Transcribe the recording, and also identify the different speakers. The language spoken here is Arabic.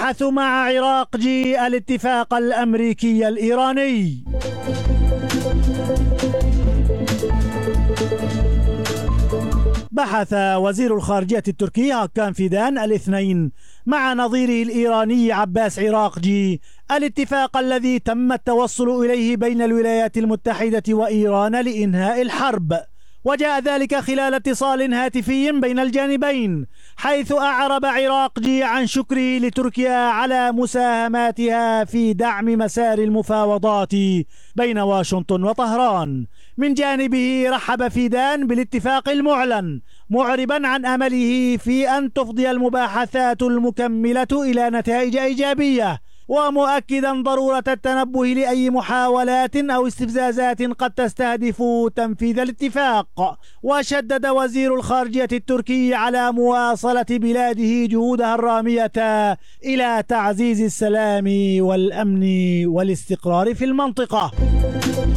Speaker 1: تبحث مع عراقجي الاتفاق الأمريكي الإيراني. بحث وزير الخارجية التركي هاكان فيدان الاثنين مع نظيره الإيراني عباس عراقجي الاتفاق الذي تم التوصل إليه بين الولايات المتحدة وإيران لإنهاء الحرب، وجاء ذلك خلال اتصال هاتفي بين الجانبين، حيث أعرب عراقجي عن شكره لتركيا على مساهماتها في دعم مسار المفاوضات بين واشنطن وطهران. من جانبه رحب فيدان بالاتفاق المعلن، معربا عن أمله في أن تفضي المباحثات المكملة إلى نتائج إيجابية، ومؤكدا ضرورة التنبه لأي محاولات أو استفزازات قد تستهدف تنفيذ الاتفاق. وشدد وزير الخارجية التركي على مواصلة بلاده جهودها الرامية إلى تعزيز السلام والأمن والاستقرار في المنطقة.